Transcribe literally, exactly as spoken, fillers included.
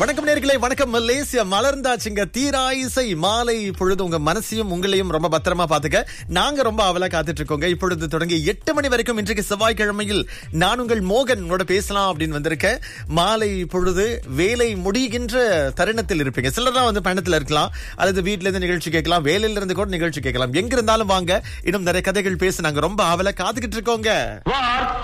வணக்கம் நேர்களே, வணக்கம் மலேசியா. மலர்ந்தாச்சுங்க தீராயிசை மாலை பொழுது. உங்க மனசையும் உங்களையும் ரொம்ப பத்திரமா பாத்துக்க நாங்க ரொம்ப அவலா காத்துட்டு இருக்கோங்க. இப்பொழுது தொடங்கி எட்டு மணி வரைக்கும் இன்றைக்கு செவ்வாய்க்கிழமையில் நான் உங்கள் மோகன் உங்களோட பேசலாம் அப்படின்னு வந்திருக்கேன். மாலை பொழுது வேலை முடிகின்ற தருணத்தில் இருப்பீங்க. சிலர்தான் வந்து பயணத்துல இருக்கலாம், அல்லது வீட்டுல இருந்து நிகழ்ச்சி கேட்கலாம், வேலையில இருந்து கூட நிகழ்ச்சி கேட்கலாம். எங்க இருந்தாலும் வாங்க, இன்னும் நிறைய கதைகள் பேச நாங்க ரொம்ப அவலா காத்துக்கிட்டு இருக்கோங்க.